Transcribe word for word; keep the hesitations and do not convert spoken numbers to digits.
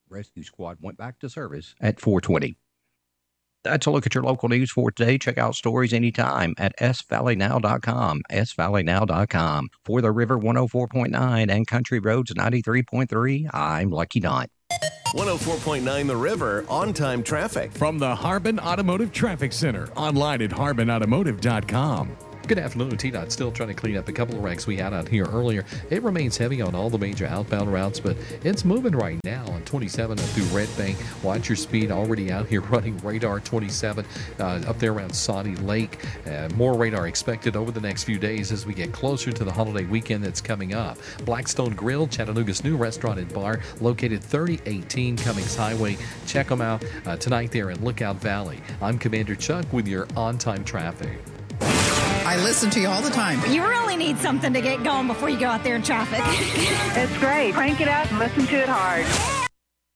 Rescue squad went back to service at four twenty. That's a look at your local news for today. Check out stories anytime at s valley now dot com, s valley now dot com. For the River one oh four point nine and Country Roads ninety-three point three, I'm Lucky Dot. one oh four point nine The River, on-time traffic. From the Harbin Automotive Traffic Center, online at harbin automotive dot com. Good afternoon. T DOT still trying to clean up a couple of wrecks we had out here earlier. It remains heavy on all the major outbound routes, but it's moving right now on twenty-seven up through Red Bank. Watch your speed. Already out here running radar twenty-seven uh, up there around Saudi Lake. Uh, more radar expected over the next few days as we get closer to the holiday weekend that's coming up. Blackstone Grill, Chattanooga's new restaurant and bar, located thirty eighteen Cummings Highway. Check them out uh, tonight there in Lookout Valley. I'm Commander Chuck with your on-time traffic. I listen to you all the time. You really need something to get going before you go out there in traffic. It's great. Crank it up and listen to it hard.